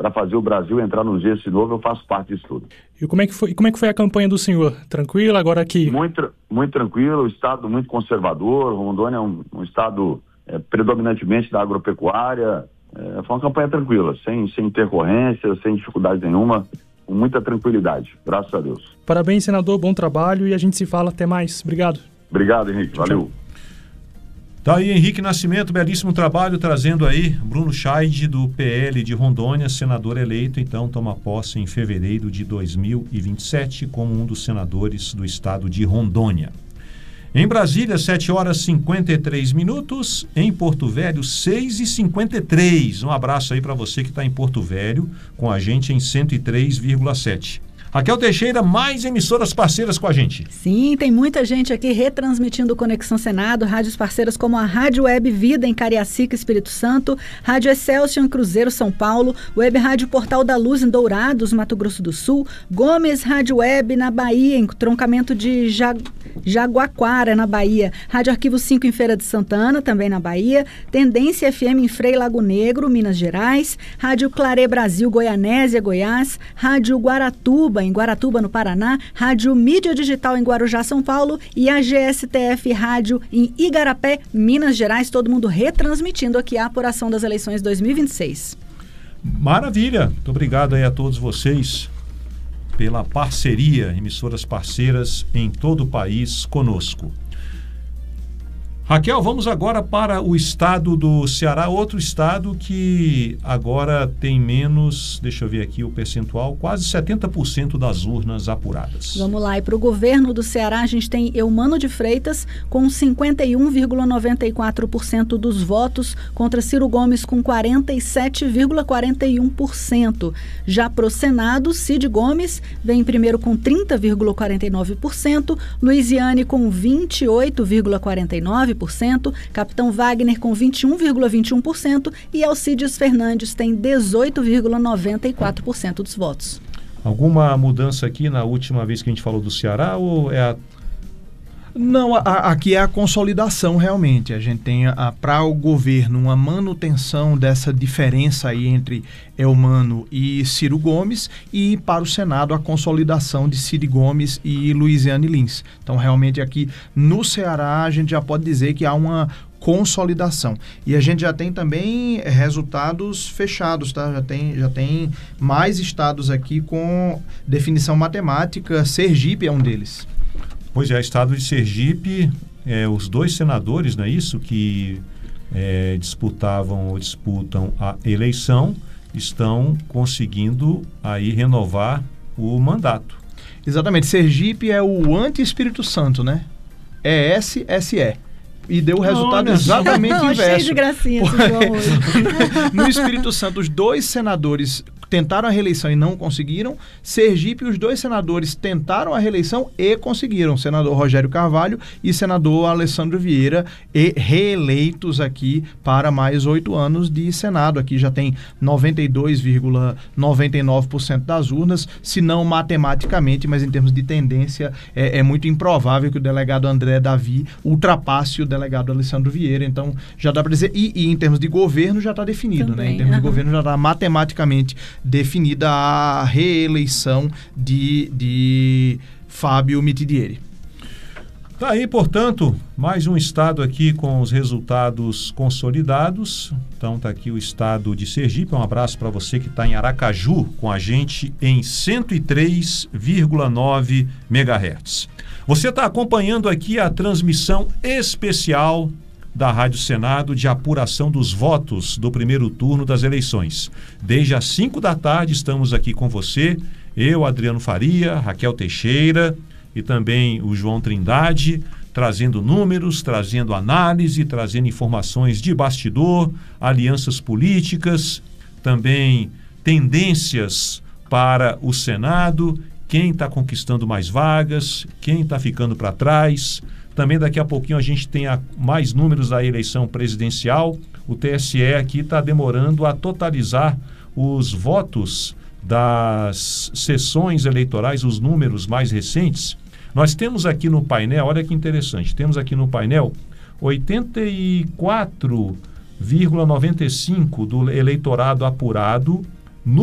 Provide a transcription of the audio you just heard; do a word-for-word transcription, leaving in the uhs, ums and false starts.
para fazer o Brasil entrar no G S novo, eu faço parte disso tudo. E como é que foi, como é que foi a campanha do senhor? Tranquila agora aqui? Muito, muito tranquilo, o estado muito conservador, Rondônia é um, um estado é, predominantemente da agropecuária, é, foi uma campanha tranquila, sem, sem intercorrência, sem dificuldade nenhuma, com muita tranquilidade, graças a Deus. Parabéns, senador, bom trabalho e a gente se fala, até mais. Obrigado. Obrigado, Henrique, valeu. Tá aí Henrique Nascimento, belíssimo trabalho, trazendo aí Bruno Scheid, do P L de Rondônia, senador eleito, então toma posse em fevereiro de dois mil e vinte e sete como um dos senadores do estado de Rondônia. Em Brasília, sete horas e cinquenta e três minutos, em Porto Velho, seis e cinquenta e três. Um abraço aí para você que está em Porto Velho, com a gente em cento e três vírgula sete. Raquel Teixeira, mais emissoras parceiras com a gente. Sim, tem muita gente aqui retransmitindo Conexão Senado, rádios parceiras como a Rádio Web Vida em Cariacica, Espírito Santo, Rádio Excelsior em Cruzeiro, São Paulo, Web Rádio Portal da Luz em Dourados, Mato Grosso do Sul, Gomes Rádio Web na Bahia, em troncamento de ja... Jaguaquara, na Bahia, Rádio Arquivo cinco em Feira de Santana, também na Bahia, Tendência F M em Frei Lago Negro, Minas Gerais, Rádio Claré Brasil, Goianésia, Goiás, Rádio Guaratuba, em Guaratuba, no Paraná, Rádio Mídia Digital em Guarujá, São Paulo e a G S T F Rádio em Igarapé, Minas Gerais, todo mundo retransmitindo aqui a apuração das eleições dois mil e vinte e seis. Maravilha, muito obrigado aí a todos vocês pela parceria, emissoras parceiras em todo o país conosco. Raquel, vamos agora para o estado do Ceará, outro estado que agora tem menos, deixa eu ver aqui o percentual, quase setenta por cento das urnas apuradas. Vamos lá, e para o governo do Ceará a gente tem Eumano de Freitas com cinquenta e um vírgula noventa e quatro por cento dos votos contra Ciro Gomes com quarenta e sete vírgula quarenta e um por cento. Já para o Senado, Cid Gomes vem em primeiro com trinta vírgula quarenta e nove por cento, Luiziane com vinte e oito vírgula quarenta e nove por cento, Capitão Wagner com vinte e um vírgula vinte e um por cento e Alcides Fernandes tem dezoito vírgula noventa e quatro por cento dos votos. Alguma mudança aqui na última vez que a gente falou do Ceará ou é a... Não, a, aqui é a consolidação realmente. A gente tem para o governo uma manutenção dessa diferença aí entre Eumano e Ciro Gomes e para o Senado a consolidação de Cid Gomes e Luiziane Lins. Então realmente aqui no Ceará a gente já pode dizer que há uma consolidação. E a gente já tem também resultados fechados, tá? Já tem, já tem mais estados aqui com definição matemática. Sergipe é um deles. Pois é, estado de Sergipe, é, os dois senadores, não é isso, que é, disputavam ou disputam a eleição, estão conseguindo aí renovar o mandato. Exatamente, Sergipe é o anti-Espírito Santo, né? É S S E. E deu o resultado não, exatamente não, inverso. Cheio de gracinha esse João hoje. No Espírito Santo, os dois senadores tentaram a reeleição e não conseguiram. Sergipe, os dois senadores tentaram a reeleição e conseguiram. Senador Rogério Carvalho e senador Alessandro Vieira, e reeleitos aqui para mais oito anos de Senado. Aqui já tem noventa e dois vírgula noventa e nove por cento das urnas, se não matematicamente, mas em termos de tendência, é, é muito improvável que o delegado André Davi ultrapasse o delegado Alessandro Vieira. Então, já dá para dizer, e, e em termos de governo já está definido, também, né? Em termos uhum. de governo já está matematicamente definida a reeleição de, de Fábio Mitidieri. Tá aí, portanto, mais um estado aqui com os resultados consolidados. Então tá aqui o estado de Sergipe. Um abraço para você que está em Aracaju com a gente em cento e três vírgula nove megahertz. Você está acompanhando aqui a transmissão especial da Rádio Senado de apuração dos votos do primeiro turno das eleições. Desde as cinco da tarde estamos aqui com você, eu, Adriano Faria, Raquel Teixeira e também o João Trindade, trazendo números, trazendo análise, trazendo informações de bastidor, alianças políticas, também tendências para o Senado, quem está conquistando mais vagas, quem está ficando para trás. Também daqui a pouquinho a gente tem a, mais números da eleição presidencial. O T S E aqui está demorando a totalizar os votos das sessões eleitorais, os números mais recentes. Nós temos aqui no painel, olha que interessante, temos aqui no painel oitenta e quatro vírgula noventa e cinco por cento do eleitorado apurado